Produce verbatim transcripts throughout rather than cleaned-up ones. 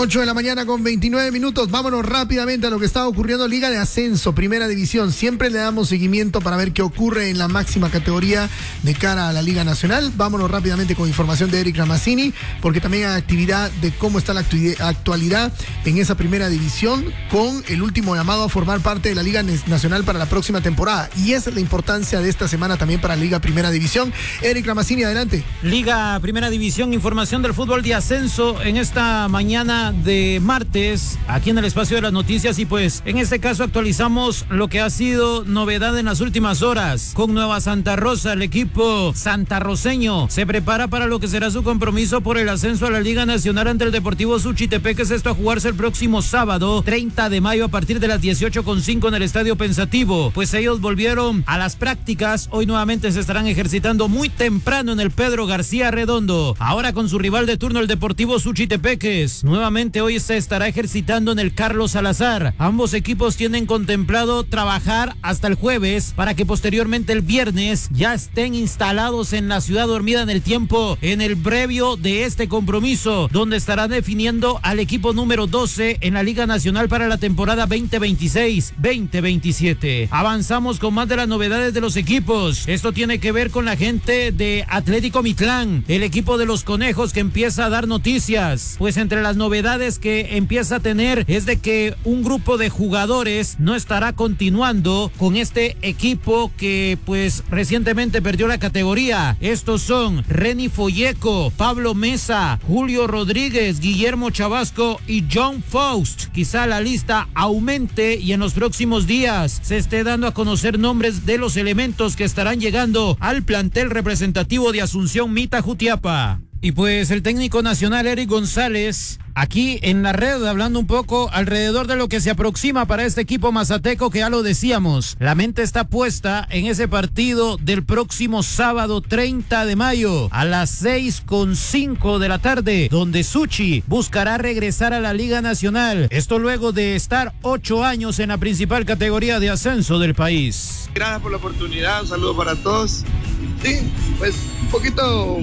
ocho de la mañana con veintinueve minutos. Vámonos rápidamente a lo que está ocurriendo. Liga de Ascenso, Primera División. Siempre le damos seguimiento para ver qué ocurre en la máxima categoría de cara a la Liga Nacional. Vámonos rápidamente con información de Eric Ramazzini, porque también hay actividad de cómo está la actualidad en esa Primera División, con el último llamado a formar parte de la Liga Nacional para la próxima temporada. Y esa es la importancia de esta semana también para la Liga Primera División. Eric Ramazzini, adelante. Liga Primera División, información del fútbol de ascenso en esta mañana de martes, aquí en el espacio de las noticias, y pues en este caso actualizamos lo que ha sido novedad en las últimas horas. Con Nueva Santa Rosa, el equipo santarroceño se prepara para lo que será su compromiso por el ascenso a la Liga Nacional ante el Deportivo Suchitepeques, esto a jugarse el próximo sábado treinta de mayo a partir de las dieciocho con cinco en el Estadio Pensativo. Pues ellos volvieron a las prácticas, hoy nuevamente se estarán ejercitando muy temprano en el Pedro García Redondo, ahora con su rival de turno el Deportivo Suchitepeques. Nuevamente hoy se estará ejercitando en el Carlos Salazar. Ambos equipos tienen contemplado trabajar hasta el jueves para que posteriormente el viernes ya estén instalados en la ciudad dormida en el tiempo en el previo de este compromiso, donde estarán definiendo al equipo número doce en la Liga Nacional para la temporada veinte veintiséis veinte veintisiete. Avanzamos con más de las novedades de los equipos. Esto tiene que ver con la gente de Atlético Mitlán, el equipo de los Conejos, que empieza a dar noticias. Pues entre las novedades que empieza a tener es de que un grupo de jugadores no estará continuando con este equipo que pues recientemente perdió la categoría. Estos son Reni Folleco, Pablo Mesa, Julio Rodríguez, Guillermo Chabasco y John Faust. Quizá la lista aumente y en los próximos días se esté dando a conocer nombres de los elementos que estarán llegando al plantel representativo de Asunción Mita Jutiapa. Y pues el técnico nacional Eric González, aquí en la red, hablando un poco alrededor de lo que se aproxima para este equipo mazateco, que ya lo decíamos, la mente está puesta en ese partido del próximo sábado treinta de mayo a las seis con cinco de la tarde, donde Suchi buscará regresar a la Liga Nacional, esto luego de estar ocho años en la principal categoría de ascenso del país. Gracias por la oportunidad, un saludo para todos. Sí, pues un poquito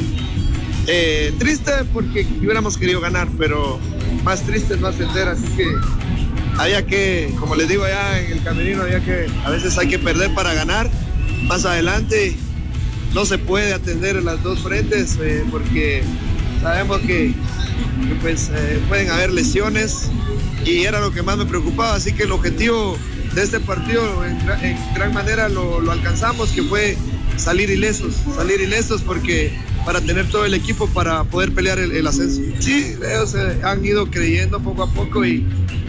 Eh, triste porque hubiéramos querido ganar, pero más triste es más entera, así que había que, como les digo allá en el camerino, había que, a veces hay que perder para ganar. Más adelante no se puede atender en las dos frentes eh, porque sabemos que, que pues eh, pueden haber lesiones y era lo que más me preocupaba, así que el objetivo de este partido en, en gran manera lo, lo alcanzamos, que fue salir ilesos, salir ilesos porque para tener todo el equipo para poder pelear el, el ascenso. Sí, ellos eh, han ido creyendo poco a poco y,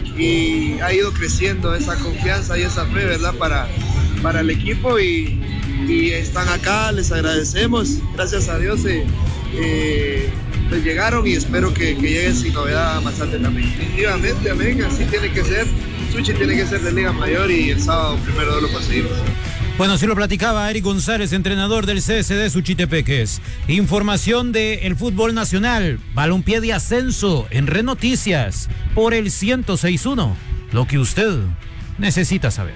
y ha ido creciendo esa confianza y esa fe, ¿verdad? Para, para el equipo y, y están acá, les agradecemos, gracias a Dios eh, eh, pues llegaron y espero que, que lleguen sin novedad a Mazate también. Definitivamente, amén, así tiene que ser. Suchi tiene que ser de Liga Mayor y el sábado primero lo conseguimos. Bueno, así lo platicaba Eric González, entrenador del C S D Suchitepeques. Información del fútbol nacional, balompié de ascenso en Red Noticias por el ciento seis punto uno. Lo que usted necesita saber.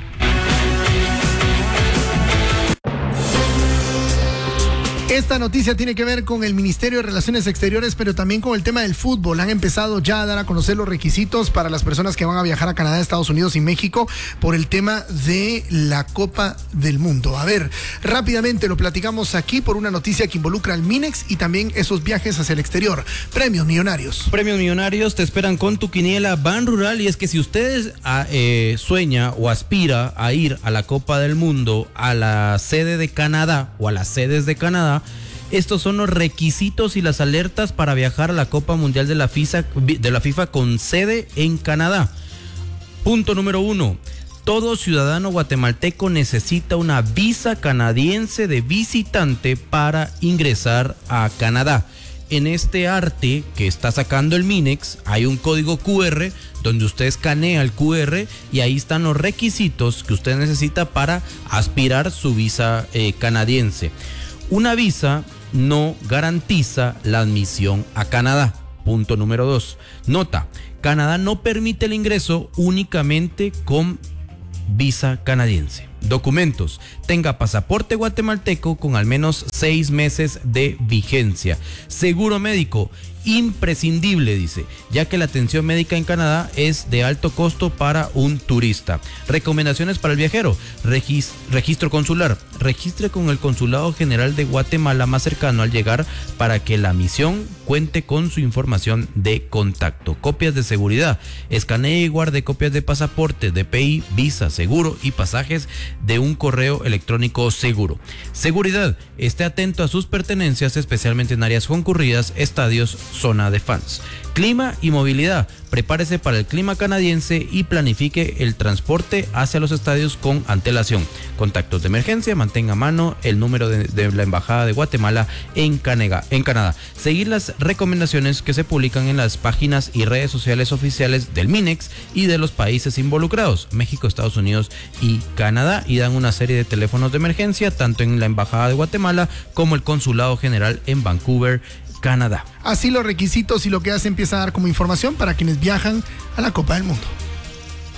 Esta noticia tiene que ver con el Ministerio de Relaciones Exteriores, pero también con el tema del fútbol. Han empezado ya a dar a conocer los requisitos para las personas que van a viajar a Canadá, Estados Unidos y México por el tema de la Copa del Mundo. A ver, rápidamente lo platicamos aquí por una noticia que involucra al Minex y también esos viajes hacia el exterior. Premios millonarios. Premios millonarios te esperan con tu quiniela Ban Rural, y es que si usted eh, sueña o aspira a ir a la Copa del Mundo, a la sede de Canadá o a las sedes de Canadá, estos son los requisitos y las alertas para viajar a la Copa Mundial de la FIFA, de la FIFA con sede en Canadá. Punto número uno. Todo ciudadano guatemalteco necesita una visa canadiense de visitante para ingresar a Canadá. En este arte que está sacando el Minex hay un código Q R donde usted escanea el Q R y ahí están los requisitos que usted necesita para aspirar su visa eh, canadiense. Una visa no garantiza la admisión a Canadá. Punto número dos. Nota, Canadá no permite el ingreso únicamente con visa canadiense. Documentos: tenga pasaporte guatemalteco con al menos seis meses de vigencia. Seguro médico: imprescindible, dice, ya que la atención médica en Canadá es de alto costo para un turista. Recomendaciones para el viajero: Regis, registro consular. Registre con el Consulado General de Guatemala más cercano al llegar para que la misión cuente con su información de contacto. Copias de seguridad. Escanee y guarde copias de pasaporte, D P I, visa, seguro y pasajes de un correo electrónico seguro. Seguridad. Esté atento a sus pertenencias, especialmente en áreas concurridas, estadios, zona de fans. Clima y movilidad. Prepárese para el clima canadiense y planifique el transporte hacia los estadios con antelación. Contactos de emergencia. Mantenga a mano el número de, de la Embajada de Guatemala en, Canega, en Canadá. Seguir las recomendaciones que se publican en las páginas y redes sociales oficiales del MINEX y de los países involucrados, México, Estados Unidos y Canadá, y dan una serie de teléfonos de emergencia tanto en la Embajada de Guatemala como el Consulado General en Vancouver, Canadá. Así los requisitos y lo que hace empieza a dar como información para quienes viajan a la Copa del Mundo.